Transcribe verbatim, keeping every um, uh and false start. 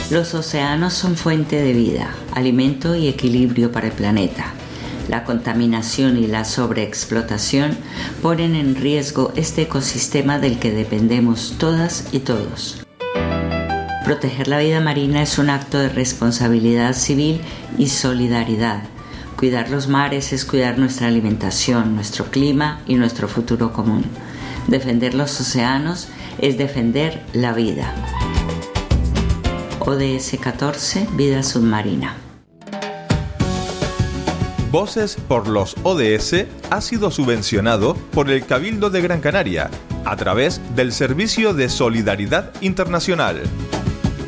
Los océanos son fuente de vida, alimento y equilibrio para el planeta. La contaminación y la sobreexplotación ponen en riesgo este ecosistema del que dependemos todas y todos. Proteger la vida marina es un acto de responsabilidad civil y solidaridad. Cuidar los mares es cuidar nuestra alimentación, nuestro clima y nuestro futuro común. Defender los océanos es defender la vida. O D S catorce, Vida Submarina. Voces por los O D S ha sido subvencionado por el Cabildo de Gran Canaria a través del Servicio de Solidaridad Internacional.